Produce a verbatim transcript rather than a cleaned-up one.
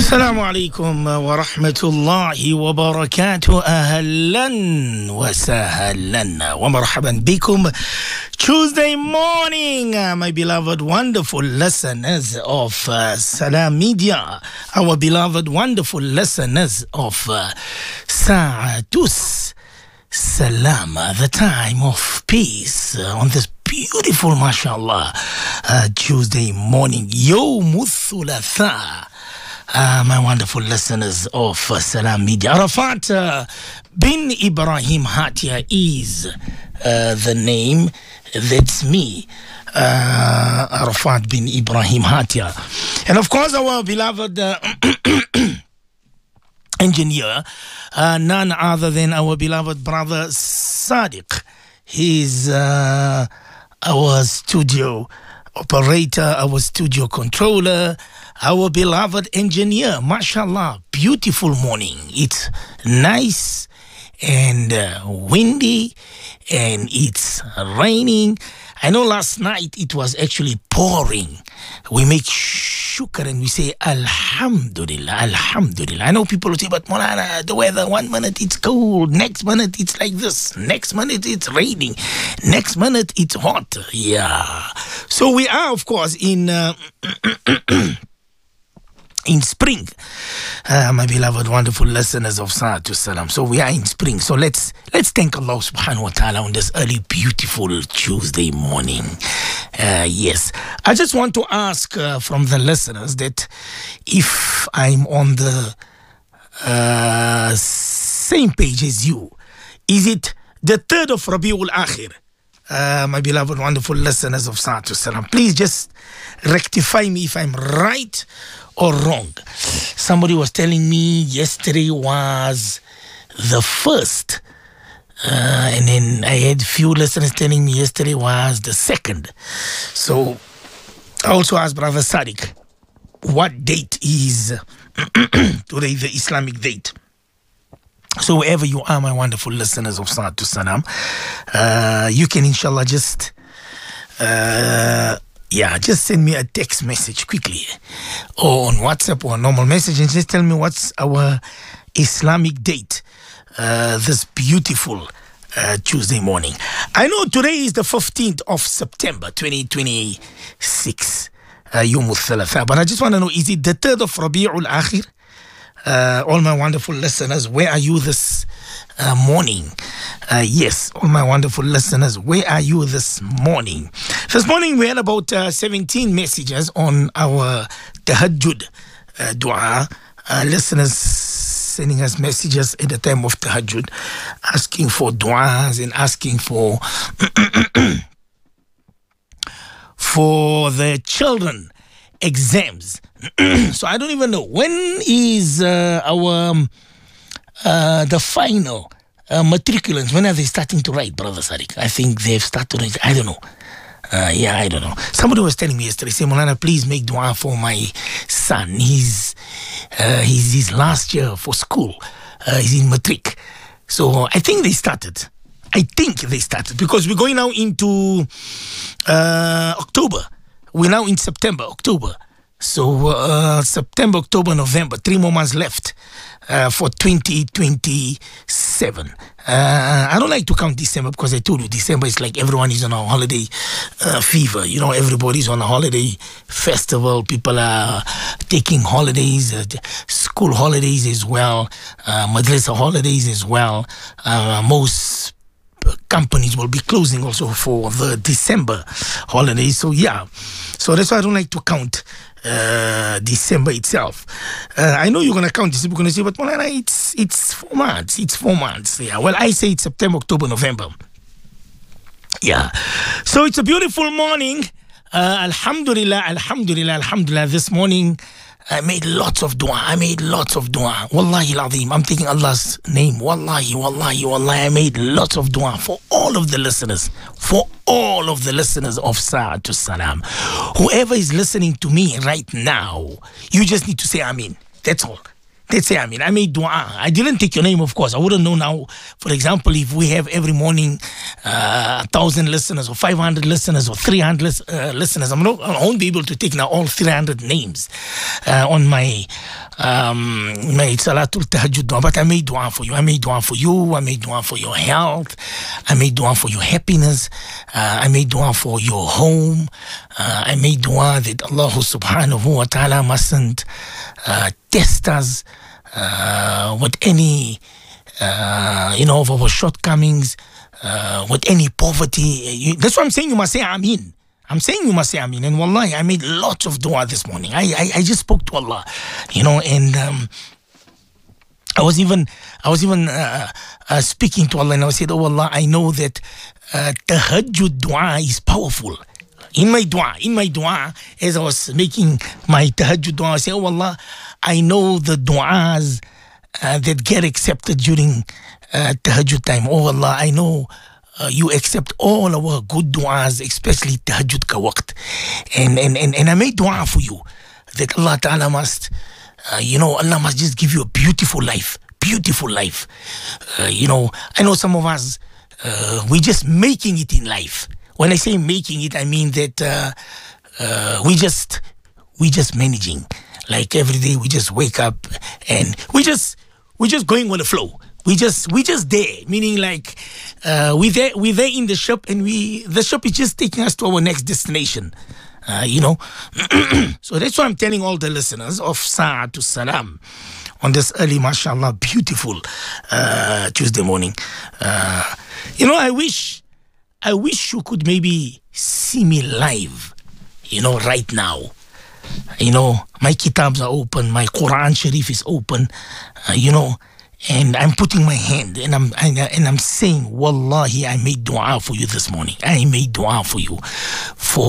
السلام عليكم ورحمة الله وبركاته. أهلا وسهلا ومرحبا بكم. Tuesday morning, uh, my beloved wonderful listeners of uh, Salam Media, our beloved wonderful listeners of uh, Sa'atus Salam, the time of peace uh, on this beautiful, mashallah, uh, Tuesday morning, Yawmul Thulatha. Uh, my wonderful listeners of uh, Salam Media. Arafat uh, bin Ibrahim Hatia is uh, the name. That's me. Uh, Arafat bin Ibrahim Hatia. And of course, our beloved uh, engineer, uh, none other than our beloved brother Sadiq. He's uh, our studio operator, our studio controller, our beloved engineer. Mashallah, beautiful morning. It's nice and uh, windy and it's raining. I know last night it was actually pouring. We make shukr and we say Alhamdulillah, Alhamdulillah. I know people will say, but Maulana, the weather, one minute it's cold, next minute it's like this, next minute it's raining, next minute it's hot. Yeah. So we are, of course, in... Uh, in spring, uh, my beloved wonderful listeners of Sa'atus Salam. So we are in spring. So let's let's thank Allah subhanahu wa ta'ala on this early beautiful Tuesday morning. Uh, yes, I just want to ask uh, from the listeners that if I'm on the uh, same page as you, is it the third of Rabiul Akhir? Uh, my beloved wonderful listeners of Sa'atus Salam, please just rectify me if I'm right or wrong. Somebody was telling me yesterday was the first, uh, and then I had few listeners telling me yesterday was the second. So I also asked Brother Sadiq, what date is today, the Islamic date? So wherever you are, my wonderful listeners of Sa'atus Salam, uh, you can inshallah just uh, yeah, just send me a text message quickly or on WhatsApp or a normal message and just tell me what's our Islamic date uh, this beautiful uh, Tuesday morning. I know today is the fifteenth of September twenty twenty-six, uh, Yawmul Thulatha, but I just want to know, is it the third of Rabiul Akhir? Uh, all my wonderful listeners, where are you this uh, morning? Uh, yes, all my wonderful listeners, where are you this morning? This morning we had about uh, seventeen messages on our Tahajjud uh, dua. Uh, listeners sending us messages at the time of Tahajjud, asking for duas and asking for for the children exams. So I don't even know when is uh, our um, uh, the final uh, matriculants. When are they starting to write, Brother Sadiq? I think they've started. I don't know. Uh, yeah, I don't know. Somebody was telling me yesterday, say, Maulana, please make dua for my son. He's uh, he's his last year for school. Uh, he's in matric. So I think they started. I think they started because we're going now into uh, October. We're now in September, October. So uh, September, October, November, three more months left uh, for twenty twenty-seven. Uh, I don't like to count December because I told you December is like everyone is on a holiday uh, fever. You know, everybody's on a holiday festival. People are taking holidays, uh, school holidays as well, uh, madrasa holidays as well. Uh, most companies will be closing also for the December holidays. So yeah, so that's why I don't like to count uh, December itself. Uh, I know you're gonna count December, you're gonna say, but Maulana, it's it's four months. It's four months. Yeah. Well, I say it's September, October, November. Yeah. So it's a beautiful morning. Uh, alhamdulillah, alhamdulillah, alhamdulillah. This morning I made lots of dua. I made lots of dua. Wallahi al-azim. I'm taking Allah's name. Wallahi, wallahi, wallahi. I made lots of dua for all of the listeners. For all of the listeners of Sa'atus Salam. Whoever is listening to me right now, you just need to say Ameen. That's all. Let's say, I mean, I made dua. I didn't take your name, of course. I wouldn't know now, for example, if we have every morning uh, a thousand listeners or five hundred listeners or three hundred lis- uh, listeners. I'm not, I won't be able to take now all three hundred names uh, on my um, my Salatul Tahajjud dua. But I made dua for you. I made dua for you. I made dua for your health. I made dua for your happiness. Uh, I made dua for your home. Uh, I made dua that Allah subhanahu wa ta'ala mustn't uh, test us uh, with any, uh, you know, of our shortcomings, uh, with any poverty. You, that's what I'm saying. You must say Ameen. I'm saying you must say Ameen. And wallahi, I made lots of dua this morning. I I, I just spoke to Allah, you know, and um, I was even I was even uh, uh, speaking to Allah, and I said, oh Allah, I know that uh, tahajjud dua is powerful. In my dua, in my dua, as I was making my tahajjud dua, I said, oh Allah, I know the du'as uh, that get accepted during uh, tahajjud time. Oh Allah, I know uh, you accept all our good du'as, especially tahajjud ka waqt. And, and, and, and I made dua for you that Allah Ta'ala must, uh, you know, Allah must just give you a beautiful life, beautiful life. Uh, you know, I know some of us, uh, we're just making it in life. When I say making it, I mean that uh, uh, we just we just managing. Like every day, we just wake up and we just we just going with the flow. We just we just there, meaning like uh, we there we there in the shop, and we the shop is just taking us to our next destination. Uh, you know, so that's why I'm telling all the listeners of Sa'atul Salam on this early, mashallah, beautiful uh, Tuesday morning. Uh, you know, I wish. I wish you could maybe see me live, you know, right now. You know, my kitabs are open, my Quran Sharif is open, uh, you know, and I'm putting my hand and I'm and, and I'm saying, Wallahi, I made dua for you this morning. I made dua for you for